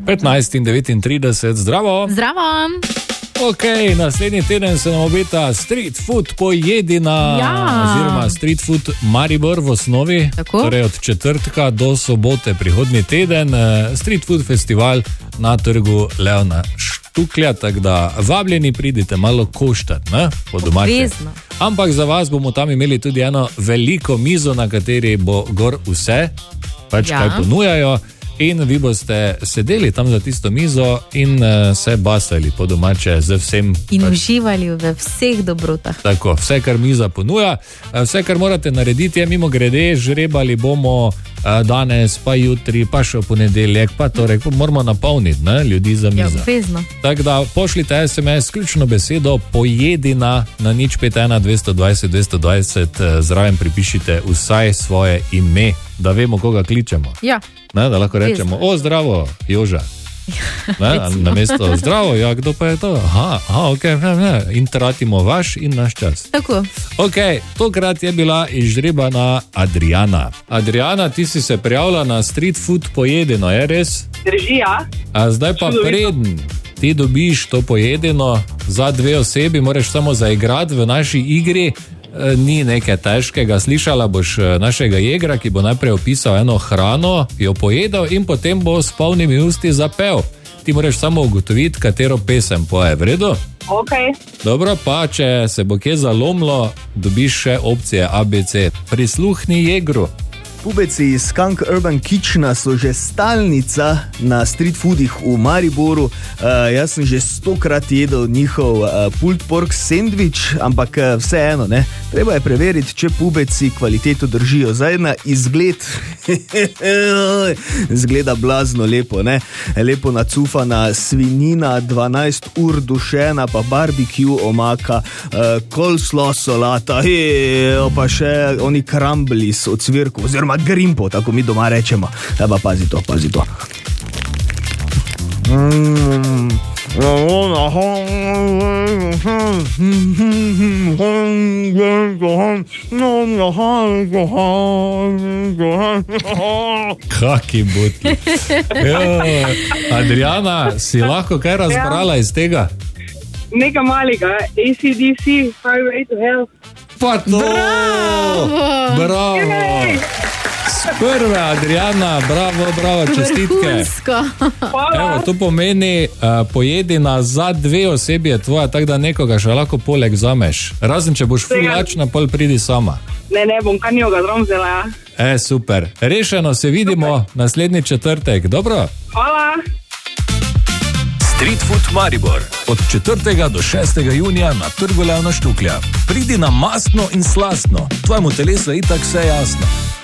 15:39, zdravo. Zdravo. Ok, naslednji teden se nam obeta street food pojedina, oziroma street food Maribor v osnovi. Tako? Torej od četrtka do sobote prihodnji teden, street food festival na trgu Leona Štuklja, tako da vabljeni, pridite malo koštat, ne, po domače. Obvezno. Ampak za vas bomo tam imeli tudi eno veliko mizo, na kateri bo gor vse, pač kaj ponujajo. In vi boste sedeli tam za tisto mizo in se basali po domače z vsem. In uživali v vseh dobrotah. Tako, vse, kar miza ponuja. Vse, kar morate narediti, je mimo grede, žrebali bomo danes, pa jutri, pa še v ponedeljek, pa torek, pa moramo napolniti, ne, ljudi za mizo. Ja, obvezno. Tako da pošljite SMS, ključno besedo pojedina na 051 220 220, zraven pripišite vsaj svoje ime, da vemo, koga kličemo. Ja. Ne, da lahko rečemo, o, zdravo, Joža. Na mesto zdravo, ja, kdo pa je to? Ok, in tratimo vaš in naš čas. Tako. Ok, tokrat je bila izžrebana Adriana. Adriana, ti si se prijavila na street food pojedino, je res? Drži, ja. Zdaj pa preden ti dobiš to pojedino za 2 osebi, moraš samo zaigrati v naši igri. Ni nekaj težkega, slišala boš našega jegra, ki bo najprej opisal eno hrano, jo pojedel in potem bo s polnimi usti zapel. Ti moraš samo ugotoviti, katero pesem poje, v redu? Ok. Dobro, pa če se bo kje zalomilo, dobiš še opcije ABC. Prisluhni jegru. Pubeci iz Skunk Urban Kitchena so že stalnica na street foodih v Mariboru. Jaz sem že 100-krat jedel njihov pulled pork sandwich, ampak vseeno, ne. Treba je preveriti, če pubeci kvaliteto držijo. Zdaj na izgled zgleda blazno lepo, ne. Lepo nacufana svinjina, 12 ur dušena, pa barbecue omaka, coleslaw solata, pa še oni crumblies od cvirku, oziroma grimpo, tako mi doma rečemo. Ja, pa pazi to, pazi to. Kaki butli. Adriana, si lahko kaj razbrala iz tega? Nekaj malega, AC/DC, Highway to Hell. Pa to! Bravo! Prve, Adriana, bravo, čestitke. Evo, to pomeni pojedina za 2 osebi je tvoja, tako da nekoga še lahko poleg vzameš. Razen, če boš ful lačna, pol pridi sama. Ne, bom kar njoga zromzela, ja. Super. Rešeno, se vidimo naslednji četrtek, dobro? Hvala. Street Food Maribor od 4. do 6. junija na trgu Leona Štuklja. Pridi na mastno in slastno, tvojemu telesu je itak vse jasno.